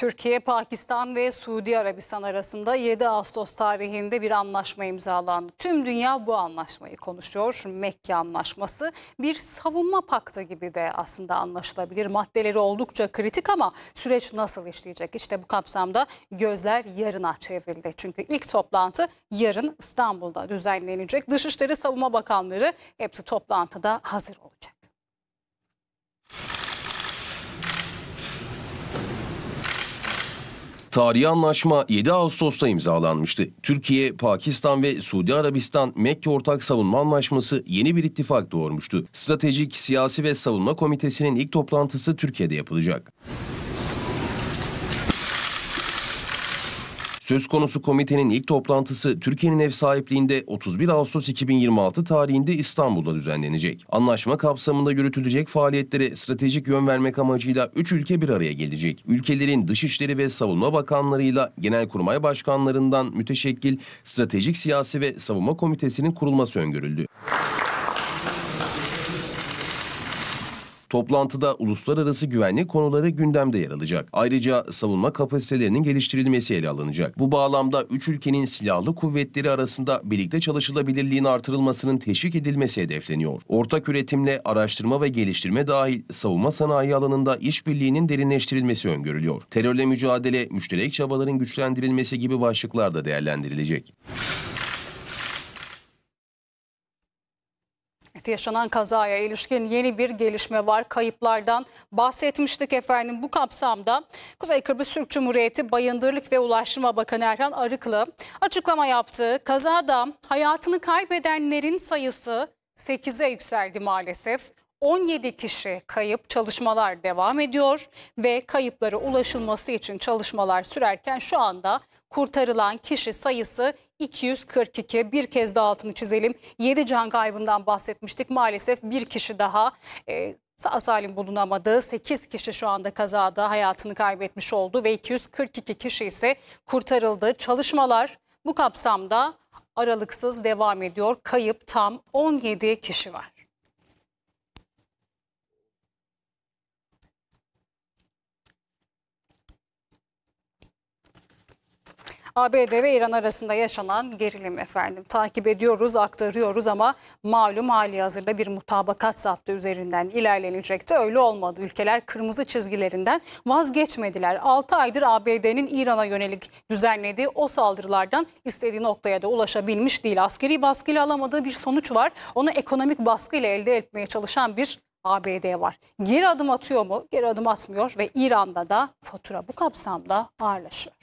Türkiye, Pakistan ve Suudi Arabistan arasında 7 Ağustos tarihinde bir anlaşma imzalandı. Tüm dünya bu anlaşmayı konuşuyor. Mekke Anlaşması bir savunma paktı gibi de aslında anlaşılabilir. Maddeleri oldukça kritik ama süreç nasıl işleyecek? İşte bu kapsamda gözler yarına çevrildi. Çünkü ilk toplantı yarın İstanbul'da düzenlenecek. Dışişleri, Savunma Bakanları hepsi toplantıda hazır olacak. Tarihi anlaşma 7 Ağustos'ta imzalanmıştı. Türkiye, Pakistan ve Suudi Arabistan Mekke Ortak Savunma Anlaşması yeni bir ittifak doğurmuştu. Stratejik, Siyasi ve Savunma Komitesi'nin ilk toplantısı Türkiye'de yapılacak. Söz konusu komitenin ilk toplantısı Türkiye'nin ev sahipliğinde 31 Ağustos 2026 tarihinde İstanbul'da düzenlenecek. Anlaşma kapsamında yürütülecek faaliyetlere stratejik yön vermek amacıyla 3 ülke bir araya gelecek. Ülkelerin Dışişleri ve Savunma Bakanlarıyla Genelkurmay Başkanlarından müteşekkil Stratejik, Siyasi ve Savunma Komitesi'nin kurulması öngörüldü. Toplantıda uluslararası güvenlik konuları gündemde yer alacak. Ayrıca savunma kapasitelerinin geliştirilmesi ele alınacak. Bu bağlamda 3 ülkenin silahlı kuvvetleri arasında birlikte çalışılabilirliğin artırılmasının teşvik edilmesi hedefleniyor. Ortak üretimle araştırma ve geliştirme dahil savunma sanayi alanında işbirliğinin derinleştirilmesi öngörülüyor. Terörle mücadele, müşterek çabaların güçlendirilmesi gibi başlıklar da değerlendirilecek. Yaşanan kazaya ilişkin yeni bir gelişme var. Kayıplardan bahsetmiştik efendim. Bu kapsamda Kuzey Kıbrıs Türk Cumhuriyeti Bayındırlık ve Ulaştırma Bakanı Erhan Arıklı açıklama yaptı. Kazada hayatını kaybedenlerin sayısı 8'e yükseldi maalesef. 17 kişi kayıp, çalışmalar devam ediyor ve kayıplara ulaşılması için çalışmalar sürerken şu anda kurtarılan kişi sayısı 242. Bir kez daha altını çizelim. 7 can kaybından bahsetmiştik. Maalesef bir kişi daha sağ salim bulunamadı. 8 kişi şu anda kazada hayatını kaybetmiş oldu ve 242 kişi ise kurtarıldı. Çalışmalar bu kapsamda aralıksız devam ediyor. Kayıp tam 17 kişi var. ABD ve İran arasında yaşanan gerilim efendim. Takip ediyoruz, aktarıyoruz ama malum halihazırda bir mutabakat zaptı üzerinden ilerlenecekti. Öyle olmadı. Ülkeler kırmızı çizgilerinden vazgeçmediler. 6 aydır ABD'nin İran'a yönelik düzenlediği o saldırılardan istediği noktaya da ulaşabilmiş değil. Askeri baskıyla alamadığı bir sonuç var. Onu ekonomik baskıyla elde etmeye çalışan bir ABD var. Geri adım atıyor mu? Geri adım atmıyor ve İran'da da fatura bu kapsamda ağırlaşıyor.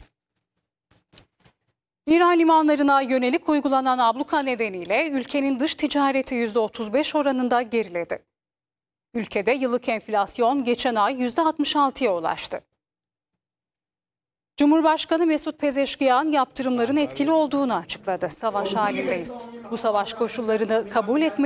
İran limanlarına yönelik uygulanan abluka nedeniyle ülkenin dış ticareti %35 oranında geriledi. Ülkede yıllık enflasyon geçen ay %66'ya ulaştı. Cumhurbaşkanı Mesut Pezeşkiyan yaptırımların etkili olduğunu açıkladı. Savaş halindeyiz. Bu savaş koşullarını kabul etmeliyiz.